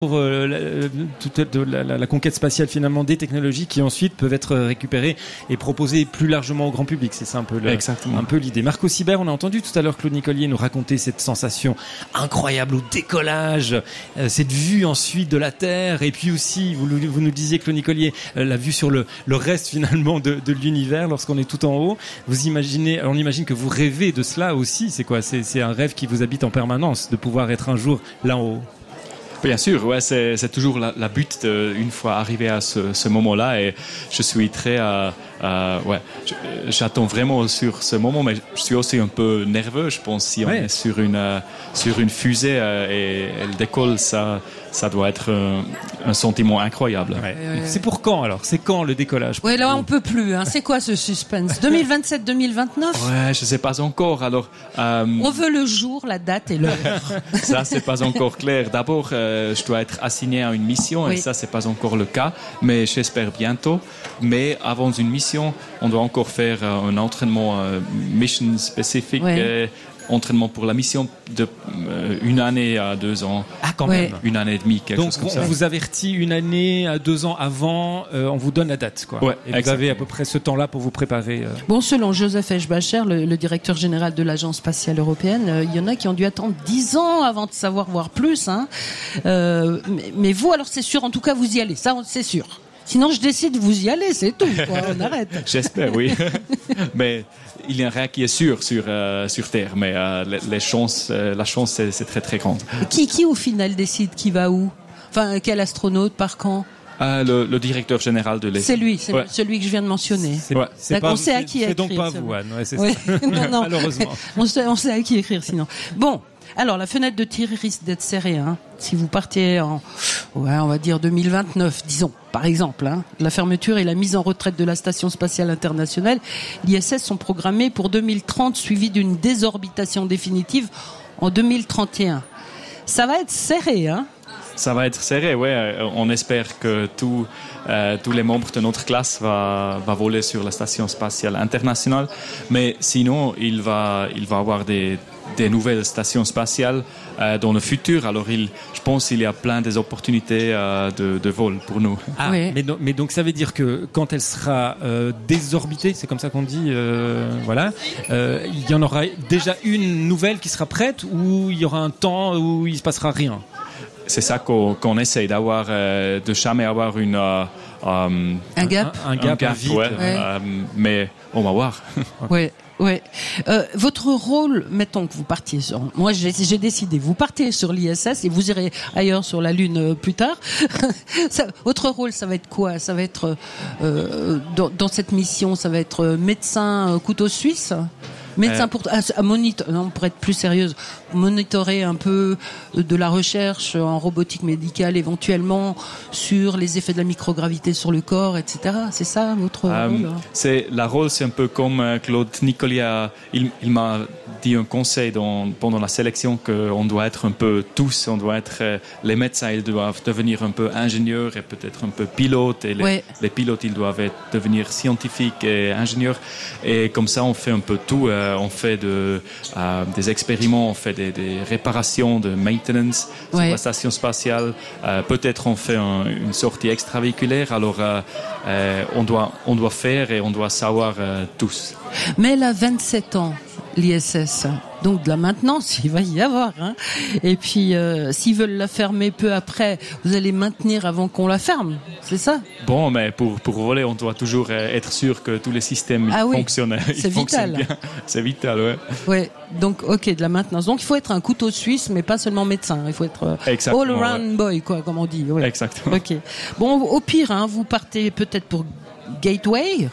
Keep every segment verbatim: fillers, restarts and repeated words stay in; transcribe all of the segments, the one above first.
pour euh, la, toute la, la, la conquête spatiale finalement des technologies qui ensuite peuvent être récupérées et proposées plus largement au grand public. C'est ça un peu, le, un peu l'idée. Marco Sibert, on a entendu tout à l'heure Claude Nicollier nous raconter cette sensation incroyable au décollage, euh, cette vue ensuite de la Terre, et puis aussi, vous, vous nous disiez Claude Nicollier, euh, la vue sur le, le reste finalement de, de l'univers lorsqu'on est tout en haut. Vous imaginez, on imagine que vous rêvez de cela aussi. C'est quoi ? C'est, c'est un rêve qui vous habite en permanence, de pouvoir être un jour là en haut. Bien sûr, ouais, c'est, c'est toujours la, la but de, une fois arrivé à ce, ce moment-là, et je suis très, euh, euh, ouais, je, j'attends vraiment sur ce moment, mais je suis aussi un peu nerveux. Je pense si on ouais. est sur une euh, sur une fusée euh, et elle décolle, ça ça doit être un, un sentiment incroyable. Ouais. Euh... C'est pour quand alors ? C'est quand le décollage ? Ouais, là on peut plus. Hein. C'est quoi ce suspense ? deux mille vingt-sept deux mille vingt-neuf ? Ouais, je sais pas encore. Alors, euh... on veut le jour, la date et l'heure. Ça c'est pas encore clair. D'abord, euh, je dois être assigné à une mission, oui. et ça c'est pas encore le cas, mais j'espère bientôt. Mais avant une mission, on doit encore faire euh, un entraînement euh, mission spécifique. Oui. Euh, entraînement pour la mission de euh, une année à deux ans. Ah, quand ouais. même. Une année et demie, quelque Donc, chose comme on ça. Donc, on vous avertit une année à deux ans avant, euh, on vous donne la date, quoi. Ouais, et vous avez à peu près ce temps-là pour vous préparer. Euh... Bon, selon Joseph Eschbacher, le, le directeur général de l'Agence spatiale européenne, euh, il y en a qui ont dû attendre dix ans avant de savoir, voire plus, hein. Euh, mais, mais vous, alors c'est sûr, en tout cas, vous y allez. Ça, c'est sûr. Sinon, je décide, vous y allez, c'est tout, quoi. On arrête. J'espère, oui. Mais il y a rien qui est sûr sur euh, sur Terre, mais euh, les, les chances, euh, la chance, c'est, c'est très très grande. Qui qui au final décide qui va où ? Enfin, quel astronaute par quand ? Ah, le, le directeur général de l'E S A. C'est lui, c'est ouais. celui que je viens de mentionner. C'est, ouais. c'est pas, on sait à qui c'est écrire. C'est donc pas vous, Anne. Ouais, c'est oui. ça. non, non. Malheureusement. On sait, on sait à qui écrire sinon. Bon. Alors, la fenêtre de tir risque d'être serrée, hein. Si vous partiez en, ouais, on va dire deux mille vingt-neuf, disons, par exemple, hein. La fermeture et la mise en retraite de la Station spatiale internationale, l'I S S sont programmées pour deux mille trente, suivies d'une désorbitation définitive en deux mille trente et un. Ça va être serré, hein. Ça va être serré, ouais. On espère que tout, euh, tous les membres de notre classe va, va voler sur la Station spatiale internationale. Mais sinon, il va, il va avoir des, des nouvelles stations spatiales euh, dans le futur. Alors, il, je pense qu'il y a plein des opportunités euh, de, de vol pour nous. Ah, oui. mais, donc, mais donc, ça veut dire que quand elle sera euh, désorbitée, c'est comme ça qu'on dit, euh, voilà, euh, il y en aura déjà une nouvelle qui sera prête, ou il y aura un temps où il ne se passera rien ? C'est ça qu'on, qu'on essaye d'avoir, euh, de jamais avoir une euh, um, un gap, un, un gap, un gap vide, ouais, ouais. Euh, mais on va voir. Ouais, ouais. Euh, votre rôle, mettons que vous partiez sur, moi j'ai, j'ai décidé, vous partez sur l'I S S et vous irez ailleurs sur la Lune euh, plus tard. ça, votre rôle, ça va être quoi ? Ça va être euh, dans, dans cette mission, ça va être médecin euh, couteau suisse. Médecin pour à, à monitor, non, pour être plus sérieuse, monitorer un peu de la recherche en robotique médicale éventuellement sur les effets de la microgravité sur le corps, et cetera. C'est ça votre euh, rôle ? C'est la rôle, c'est un peu comme Claude Nicollier. Il, il m'a dit un conseil dans, pendant la sélection qu'on doit être un peu tous, on doit être les médecins, ils doivent devenir un peu ingénieurs et peut-être un peu pilotes, et les, ouais. les pilotes ils doivent être, devenir scientifiques et ingénieurs, et comme ça on fait un peu tout. On fait de, euh, des expériments, on fait des, des réparations, de maintenance ouais. sur la station spatiale. Euh, peut-être on fait un, une sortie extravéhiculaire. Alors euh, euh, on doit on doit faire et on doit savoir euh, tous. Mais elle a vingt-sept ans, l'I S S. Donc de la maintenance, il va y avoir. Hein. Et puis, euh, s'ils veulent la fermer peu après, vous allez maintenir avant qu'on la ferme, c'est ça ? Bon, mais pour pour voler, on doit toujours être sûr que tous les systèmes ah oui, fonctionnent. C'est ils vital. Bien. C'est vital, ouais. Ouais. Donc, ok, de la maintenance. Donc, il faut être un couteau suisse, mais pas seulement médecin. Il faut être Exactement, all-around ouais. boy, quoi, comme on dit. Ouais. Exactement. Ok. Bon, au pire, hein, vous partez peut-être pour Gateway.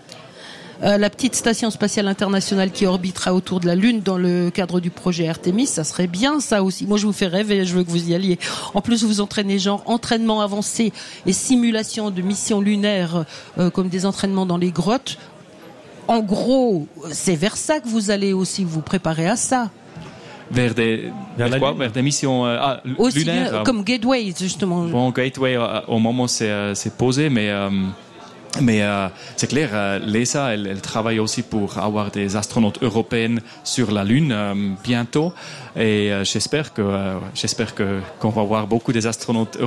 Euh, la petite station spatiale internationale qui orbitera autour de la Lune dans le cadre du projet Artemis, ça serait bien ça aussi. Moi je vous fais rêver, je veux que vous y alliez. En plus vous entraînez genre entraînement avancé et simulation de missions lunaires euh, comme des entraînements dans les grottes. En gros, c'est vers ça que vous allez aussi vous préparer à ça. Vers des, vers, vers quoi ? Vers des missions euh, ah, aussi lunaires. Bien, comme Gateway justement. Bon, Gateway au moment c'est, c'est posé, mais... Euh, Mais euh, c'est clair, euh, l'E S A, elle, elle travaille aussi pour avoir des astronautes européennes sur la Lune euh, bientôt. Et euh, j'espère que euh, j'espère que qu'on va voir beaucoup des astronautes